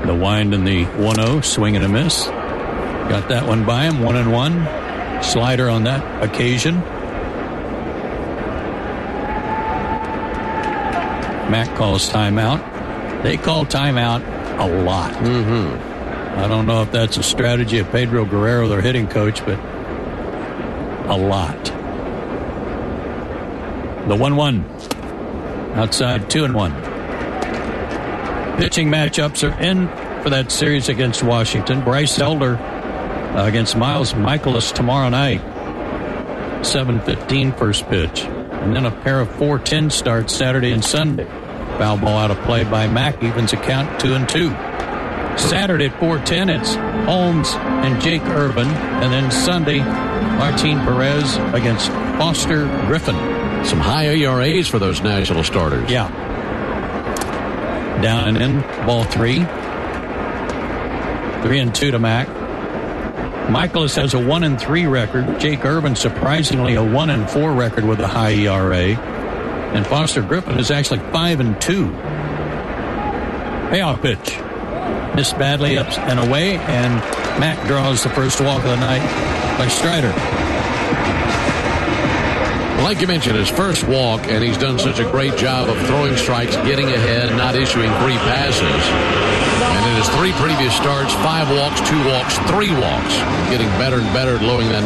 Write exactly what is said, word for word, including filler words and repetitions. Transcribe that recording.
The wind and the one oh, swing and a miss. Got that one by him, one and one. Slider on that occasion. Mac calls timeout. They call timeout a lot. Mm-hmm. I don't know if that's a strategy of Pedro Guerrero, their hitting coach, but a lot. The one one. Outside, two and one. Pitching matchups are in for that series against Washington. Bryce Elder uh, against Miles Michaelis tomorrow night. seven fifteen first pitch. And then a pair of four ten starts Saturday and Sunday. Foul ball out of play by Mack, evens a count two and two. Saturday at four ten, it's Holmes and Jake Urban. And then Sunday, Martin Perez against Foster Griffin. Some high E R As for those national starters. Yeah. Down and in, ball three. Three and two to Mack. Michaelis has a one and three record. Jake Urban, surprisingly, a one and four record with a high E R A. And Foster Griffin is actually five and two. Payoff pitch. Missed badly up and away, and Mack draws the first walk of the night by Strider. Like you mentioned, his first walk, and he's done such a great job of throwing strikes, getting ahead, not issuing free passes. And in his three previous starts, five walks, two walks, three walks, getting better and better at lowering that